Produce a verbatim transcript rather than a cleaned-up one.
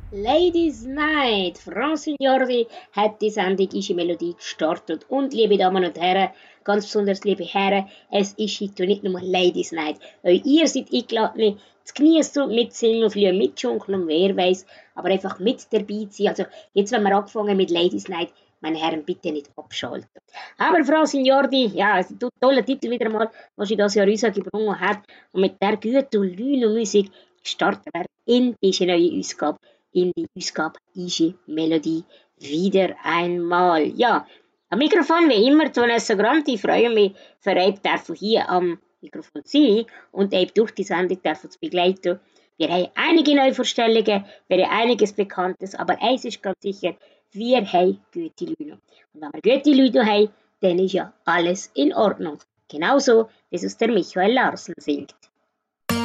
Ladies Night, Francine Jordi hat die Sendung «Ische Melodie» gestartet. Und liebe Damen und Herren, ganz besonders liebe Herren, es ist heute nicht nur Ladies Night. Weil ihr seid eingeladen, zu genießen und mitsingen, vielleicht mitschunkeln und wer weiß, aber einfach mit dabei zu sein. Also jetzt, wenn wir angefangen mit Ladies Night, meine Herren, bitte nicht abschalten. Aber Francine Jordi, ja, es ist ein toller Titel wieder mal, was sie das Jahr rausgebracht hat. Und mit der guten Lüno-Musik starten wir in diese neue Ausgabe in die Ausgabe «Easy Melodie» wieder einmal. Ja, am Mikrofon wie immer Vanessa Grant. Ich freue mich, für euch darf hier am Mikrofon sein und eben durch die Sendung darf zu begleiten. Wir haben einige Neuvorstellungen, wir haben einiges Bekanntes, aber eins ist ganz sicher, wir haben gute Leute. Und wenn wir gute Leute haben, dann ist ja alles in Ordnung. Genauso, wie es der Michael Larsen singt.